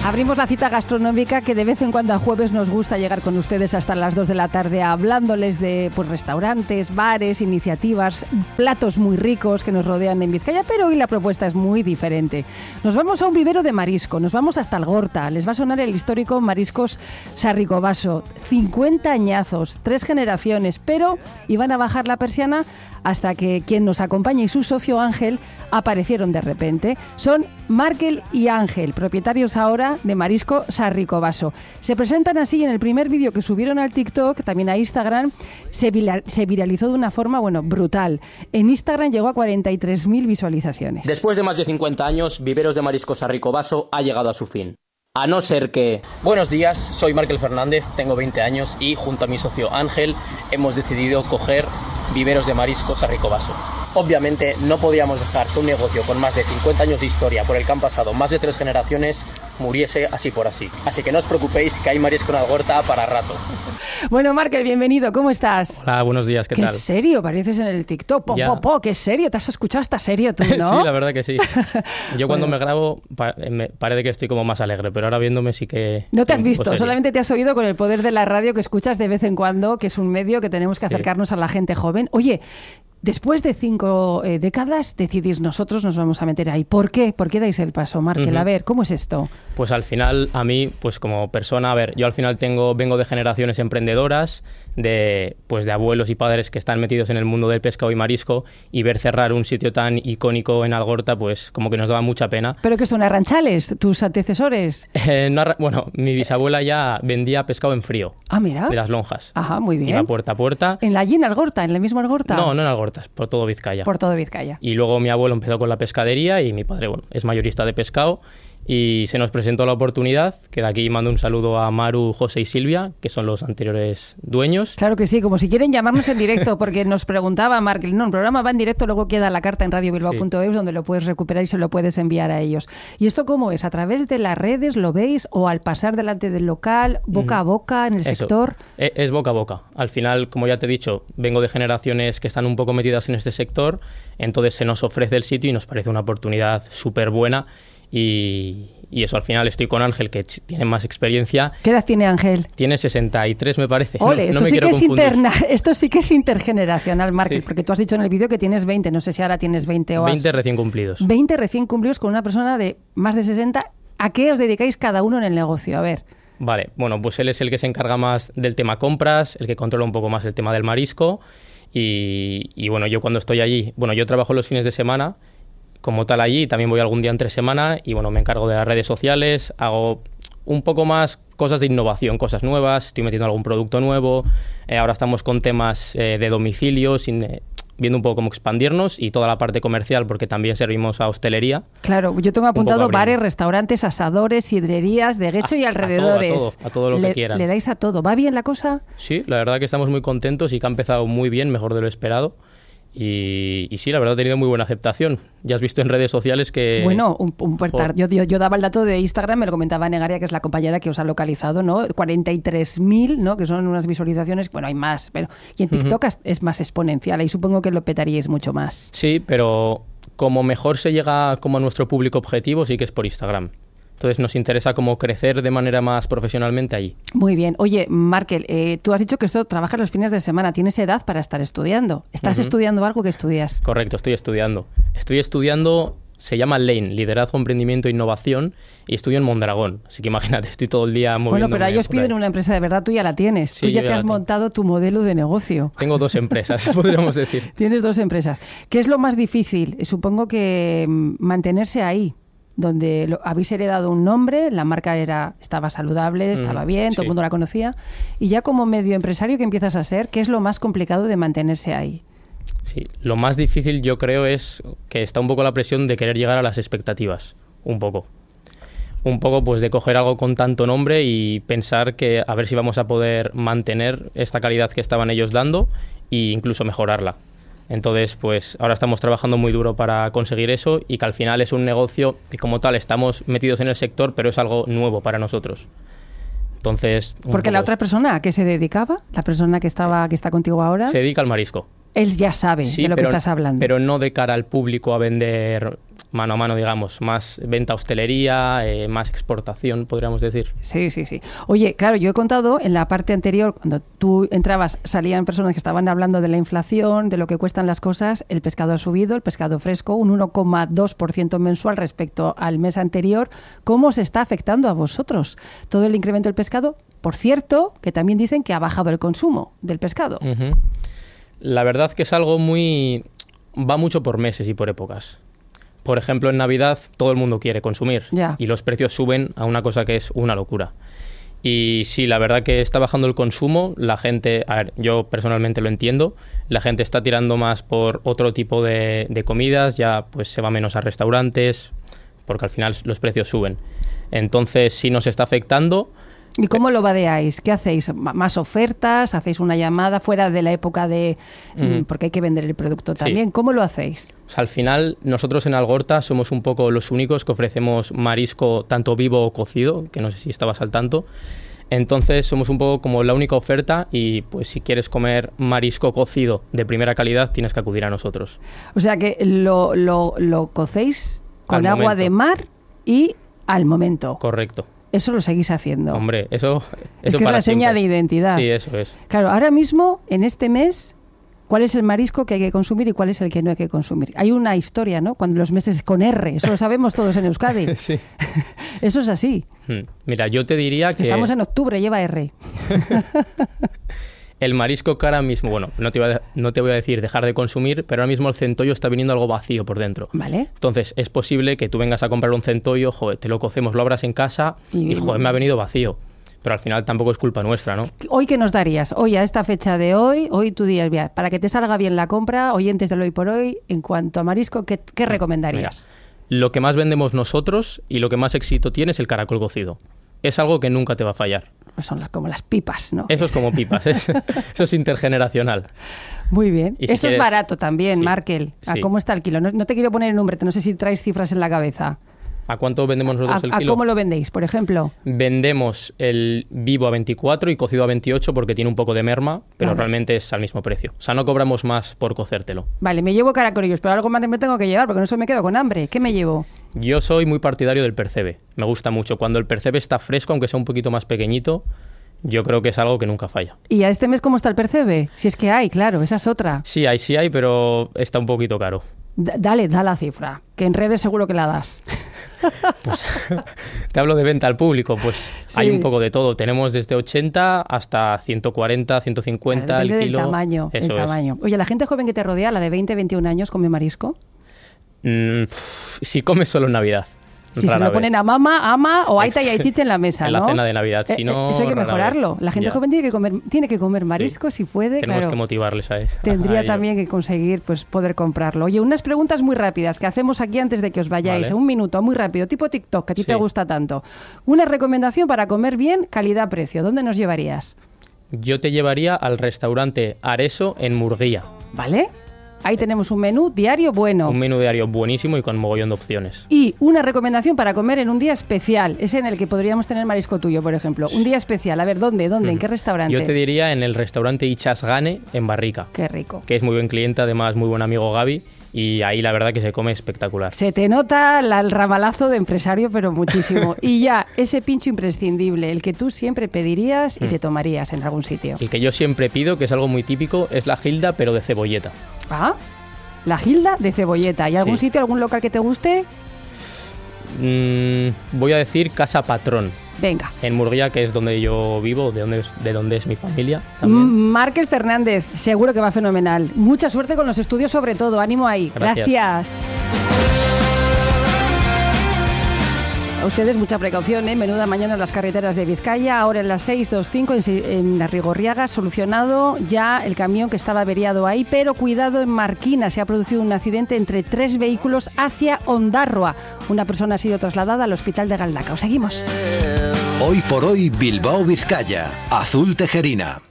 Abrimos la cita gastronómica que de vez en cuando a jueves nos gusta llegar con ustedes hasta las 2 de la tarde hablándoles de restaurantes, bares, iniciativas, platos muy ricos que nos rodean en Vizcaya, pero hoy la propuesta es muy diferente. Nos vamos a un vivero de marisco, nos vamos hasta Algorta, les va a sonar el histórico Mariscos Sarricobaso, 50 añazos, 3 generaciones, pero iban a bajar la persiana hasta que quien nos acompaña y su socio Ángel aparecieron de repente. Son Markel y Ángel, propietarios ahora de Marisco Sarricobaso. Se presentan así en el primer vídeo que subieron al TikTok, también a Instagram, se viralizó de una forma, brutal. En Instagram llegó a 43.000 visualizaciones. Después de más de 50 años, Viveros de Marisco Sarricobaso ha llegado a su fin. A no ser que... Buenos días, soy Markel Fernández, tengo 20 años y junto a mi socio Ángel hemos decidido coger Viveros de Marisco Sarricobaso. Obviamente no podíamos dejar que un negocio con más de 50 años de historia por el que han pasado más de 3 generaciones muriese así por así. Así que no os preocupéis que hay marisco en Algorta para rato. Bueno, Markel, bienvenido, ¿cómo estás? Hola, buenos días, ¿qué tal? Qué serio pareces en el TikTok, qué serio, te has escuchado hasta serio tú, ¿no? Sí, la verdad que sí. Yo cuando me grabo me parece que estoy como más alegre, pero ahora viéndome sí que... No te has visto, solamente te has oído con el poder de la radio que escuchas de vez en cuando, que es un medio que tenemos que acercarnos a la gente joven. Oye, después de 5 décadas decidís nosotros nos vamos a meter ahí. ¿Por qué? ¿Por qué dais el paso, Markel? A ver, ¿cómo es esto? Pues al final, a mí, pues como persona, yo al final vengo de generaciones emprendedoras, de abuelos y padres que están metidos en el mundo del pescado y marisco, y ver cerrar un sitio tan icónico en Algorta, pues como que nos daba mucha pena. ¿Pero qué son, arranchales, tus antecesores? Mi bisabuela ya vendía pescado en frío. Ah, mira. De las lonjas. Ajá, muy bien. Iba puerta a puerta. ¿Allí en Algorta, en la misma Algorta? No en Algorta, por todo Vizcaya. Por todo Vizcaya. Y luego mi abuelo empezó con la pescadería y mi padre, es mayorista de pescado. Y se nos presentó la oportunidad, que de aquí mando un saludo a Maru, José y Silvia, que son los anteriores dueños. Claro que sí, como si quieren llamarnos en directo, porque nos preguntaba Markel, no, el programa va en directo, luego queda la carta en radiobilbao.es, donde lo puedes recuperar y se lo puedes enviar a ellos. ¿Y esto cómo es? ¿A través de las redes lo veis o al pasar delante del local, boca a boca, en el sector? Es boca a boca. Al final, como ya te he dicho, vengo de generaciones que están un poco metidas en este sector, entonces se nos ofrece el sitio y nos parece una oportunidad súper buena. Y eso, al final estoy con Ángel, que tiene más experiencia. ¿Qué edad tiene Ángel? Tiene 63, me parece. Ole, esto sí que es intergeneracional, Markel, sí. Porque tú has dicho en el vídeo que tienes 20, no sé si ahora tienes 20 o 20 recién cumplidos. 20 recién cumplidos con una persona de más de 60. ¿A qué os dedicáis cada uno en el negocio? A ver. Vale, pues él es el que se encarga más del tema compras, el que controla un poco más el tema del marisco. Y yo cuando estoy allí, yo trabajo los fines de semana como tal allí, también voy algún día entre semana y me encargo de las redes sociales, hago un poco más cosas de innovación, cosas nuevas, estoy metiendo algún producto nuevo, ahora estamos con temas de domicilio, viendo un poco cómo expandirnos y toda la parte comercial, porque también servimos a hostelería. Claro, yo tengo apuntado bares, restaurantes, asadores, sidrerías de Guecho y alrededores. A todo lo que quieran. ¿Le dais a todo? ¿Va bien la cosa? Sí, la verdad que estamos muy contentos y que ha empezado muy bien, mejor de lo esperado. Y sí, la verdad ha tenido muy buena aceptación. Ya has visto en redes sociales que... Bueno, yo daba el dato de Instagram, me lo comentaba Negaria, que es la compañera que os ha localizado, ¿no? 43.000, ¿no? Que son unas visualizaciones, hay más, pero... Y en TikTok es más exponencial, ahí supongo que lo petaríais mucho más. Sí, pero como mejor se llega como a nuestro público objetivo, sí que es por Instagram. Entonces nos interesa como crecer de manera más profesionalmente allí. Muy bien. Oye, Markel, tú has dicho que esto trabajas los fines de semana. ¿Tienes edad para estar estudiando? ¿Estás estudiando algo que estudias? Correcto, estoy estudiando. Se llama Lane, Liderazgo, Emprendimiento e Innovación, y estudio en Mondragón. Así que imagínate, estoy todo el día moviéndome. Bueno, pero ellos piden una empresa de verdad, tú ya la tienes. Sí, tú ya te has montado tu modelo de negocio. Tengo 2 empresas, podríamos decir. Tienes 2 empresas. ¿Qué es lo más difícil? Supongo que mantenerse ahí, donde habéis heredado un nombre, la marca estaba saludable, estaba bien, todo el mundo la conocía, y ya como medio empresario que empiezas a ser, ¿qué es lo más complicado de mantenerse ahí? Sí, lo más difícil yo creo es que está un poco la presión de querer llegar a las expectativas, un poco pues de coger algo con tanto nombre y pensar que a ver si vamos a poder mantener esta calidad que estaban ellos dando e incluso mejorarla. Entonces, pues ahora estamos trabajando muy duro para conseguir eso y que al final es un negocio que como tal estamos metidos en el sector, pero es algo nuevo para nosotros. Entonces... Porque la otra persona, ¿a qué se dedicaba? La persona que está contigo ahora... Se dedica al marisco. Él ya sabe de lo que estás hablando. Pero no de cara al público a vender mano a mano, digamos, más venta a hostelería, más exportación, podríamos decir. Sí. Oye, claro, yo he contado en la parte anterior, cuando tú entrabas, salían personas que estaban hablando de la inflación, de lo que cuestan las cosas. El pescado ha subido, el pescado fresco, un 1,2% mensual respecto al mes anterior. ¿Cómo se está afectando a vosotros todo el incremento del pescado? Por cierto, que también dicen que ha bajado el consumo del pescado. Uh-huh. La verdad que es algo va mucho por meses y por épocas. Por ejemplo, en Navidad todo el mundo quiere consumir y los precios suben a una cosa que es una locura. Y sí, la verdad que está bajando el consumo, la gente, a ver, yo personalmente lo entiendo, la gente está tirando más por otro tipo de comidas, ya pues se va menos a restaurantes, porque al final los precios suben. Entonces sí nos está afectando. ¿Y cómo lo vadeáis? ¿Qué hacéis? ¿Más ofertas? ¿Hacéis una llamada fuera de la época de... porque hay que vender el producto también? Sí. ¿Cómo lo hacéis? O sea, al final, nosotros en Algorta somos un poco los únicos que ofrecemos marisco tanto vivo o cocido, que no sé si estabas al tanto. Entonces, somos un poco como la única oferta y, pues, si quieres comer marisco cocido de primera calidad, tienes que acudir a nosotros. O sea, que lo cocéis con agua de mar y al momento. Correcto. Eso lo seguís haciendo. Hombre, eso es que para es la seña de identidad. Sí, eso es. Claro, ahora mismo, en este mes, ¿cuál es el marisco que hay que consumir y cuál es el que no hay que consumir? Hay una historia, ¿no? Cuando los meses con R, eso lo sabemos todos en Euskadi. Sí. Eso es así. Mira, yo te diría que... Estamos en octubre, lleva R. El marisco que ahora mismo, bueno, no te voy a decir dejar de consumir, pero ahora mismo el centollo está viniendo algo vacío por dentro. Vale. Entonces, es posible que tú vengas a comprar un centollo, joder, te lo cocemos, lo abras en casa y joder, me ha venido vacío. Pero al final tampoco es culpa nuestra, ¿no? ¿Hoy qué nos darías? Hoy, a esta fecha de hoy tú dirías, mira, para que te salga bien la compra, oyentes del Hoy por Hoy, en cuanto a marisco, ¿qué recomendarías? Mira, lo que más vendemos nosotros y lo que más éxito tiene es el caracol cocido. Es algo que nunca te va a fallar. Son como las pipas, ¿no? Eso es como pipas, eso es intergeneracional. Muy bien. Y si eso quieres... es barato también, sí, Markel. Sí. ¿Cómo está el kilo? No te quiero poner el número, no sé si traes cifras en la cabeza. ¿A cuánto vendemos nosotros el kilo? ¿A cómo lo vendéis, por ejemplo? Vendemos el vivo a 24 y cocido a 28 porque tiene un poco de merma, pero realmente es al mismo precio. O sea, no cobramos más por cocértelo. Vale, me llevo caracolillos, pero algo más me tengo que llevar porque no se me quedo con hambre. ¿Qué me llevo? Yo soy muy partidario del percebe. Me gusta mucho. Cuando el percebe está fresco, aunque sea un poquito más pequeñito, yo creo que es algo que nunca falla. ¿Y a este mes cómo está el percebe? Si es que hay, claro, esa es otra. Sí hay, pero está un poquito caro. Da la cifra, que en redes seguro que la das. Pues te hablo de venta al público, pues sí. Hay un poco de todo. Tenemos desde 80 hasta 140, 150 claro, el kilo. Del tamaño, el tamaño. Oye, ¿la gente joven que te rodea, la de 20, 21 años, come marisco? Si come solo en Navidad. Si se lo ponen a mama, ama o aita y aichiche en la mesa, en ¿no? la cena de Navidad, si no... Eso hay que mejorarlo. La gente joven tiene que comer marisco, si puede. Tenemos que motivarles a eso. Tendría también que conseguir poder comprarlo. Oye, unas preguntas muy rápidas que hacemos aquí antes de que os vayáis. Vale. Un minuto, muy rápido, tipo TikTok, que a ti te gusta tanto. Una recomendación para comer bien, calidad-precio. ¿Dónde nos llevarías? Yo te llevaría al restaurante Areso en Murguía. ¿Vale? Ahí tenemos un menú diario bueno. Un menú diario buenísimo y con mogollón de opciones. Y una recomendación para comer en un día especial. Ese en el que podríamos tener marisco tuyo, por ejemplo. Un día especial. A ver, ¿dónde? ¿En qué restaurante? Yo te diría en el restaurante Ichasgane en Barrica. Qué rico. Que es muy buen cliente, además muy buen amigo Gaby. Y ahí la verdad que se come espectacular. Se te nota el ramalazo de empresario, pero muchísimo. Y ya, ese pincho imprescindible, el que tú siempre pedirías y te tomarías en algún sitio. El que yo siempre pido, que es algo muy típico, es la gilda, pero de cebolleta. Ah, la gilda de cebolleta. ¿Y algún sitio, algún local que te guste? Voy a decir Casa Patrón. Venga. En Murguía, que es donde yo vivo, de donde es mi familia. Markel Fernández, seguro que va fenomenal. Mucha suerte con los estudios, sobre todo. Ánimo ahí. Gracias. A ustedes mucha precaución, menuda mañana en las carreteras de Vizcaya. Ahora en las 625 en la Rigorriaga, solucionado ya el camión que estaba averiado ahí, pero cuidado, en Marquina se ha producido un accidente entre 3 vehículos hacia Ondarroa. Una persona ha sido trasladada al hospital de Galdacao. Seguimos. Hoy por hoy, Bilbao, Vizcaya. Azul Tejerina.